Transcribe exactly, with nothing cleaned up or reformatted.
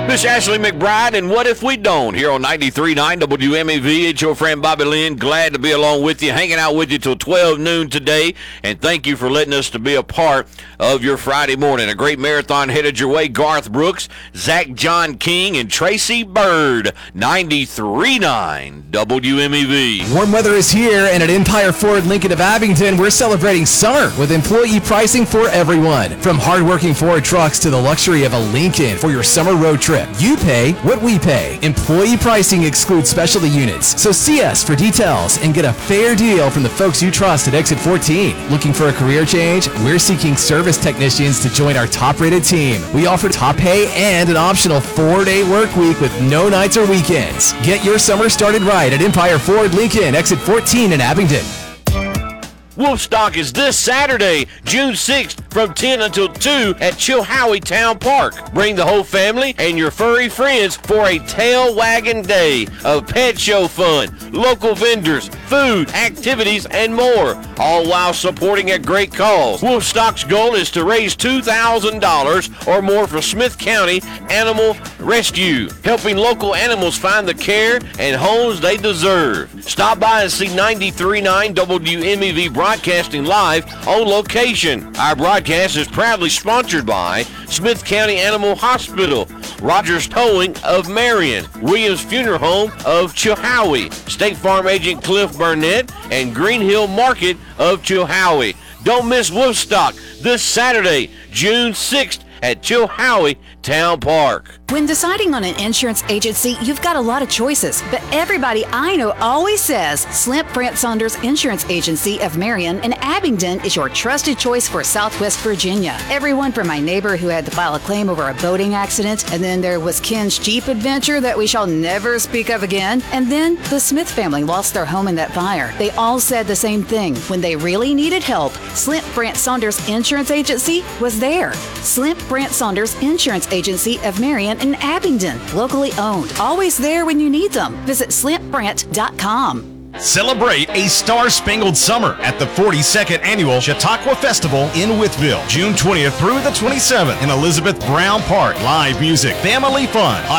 Miss Ashley McBride, and What If We Don't? Here on ninety-three point nine W M E V. It's your friend Bobby Lynn. Glad to be along with you, hanging out with you till twelve noon today. And thank you for letting us to be a part of your Friday morning. A great marathon headed your way. Garth Brooks, Zach John King, and Tracy Bird. ninety-three point nine W M E V. Warm weather is here, and at Empire Ford Lincoln of Abington, we're celebrating summer with employee pricing for everyone. From hardworking Ford trucks to the luxury of a Lincoln for your summer road trip. You pay what we pay. Employee pricing excludes specialty units. So see us for details and get a fair deal from the folks you trust at Exit fourteen. Looking for a career change? We're seeking service technicians to join our top-rated team. We offer top pay and an optional four-day work week with no nights or weekends. Get your summer started right at Empire Ford Lincoln, Exit fourteen in Abington. Wolfstock is this Saturday, June sixth, from ten until two at Chilhowie Town Park. Bring the whole family and your furry friends for a tail wagging day of pet show fun, local vendors, food, activities, and more, all while supporting a great cause. Wolfstock's goal is to raise two thousand dollars or more for Smith County Animal Rescue, helping local animals find the care and homes they deserve. Stop by and see ninety-three point nine W M E V broadcasting live on location. Our broadcast is proudly sponsored by Smith County Animal Hospital, Rogers Towing of Marion, Williams Funeral Home of Chilhowie, State Farm Agent Cliff Burnett, and Green Hill Market of Chilhowie. Don't miss Wolfstock this Saturday, June sixth at Chilhowie Town Park. When deciding on an insurance agency, you've got a lot of choices, but everybody I know always says Slimp Brant Saunders Insurance Agency of Marion and Abingdon is your trusted choice for Southwest Virginia. Everyone from my neighbor who had to file a claim over a boating accident, and then there was Ken's Jeep adventure that we shall never speak of again, and then the Smith family lost their home in that fire. They all said the same thing. When they really needed help, Slimp Brant Saunders Insurance Agency was there. Slimp Brant Saunders Insurance Agency of Marion and Abingdon, locally owned, always there when you need them. Visit slimp brant dot com. Celebrate a star-spangled summer at the forty-second Annual Chautauqua Festival in Wytheville, June twentieth through the twenty-seventh in Elizabeth Brown Park. Live music, family fun,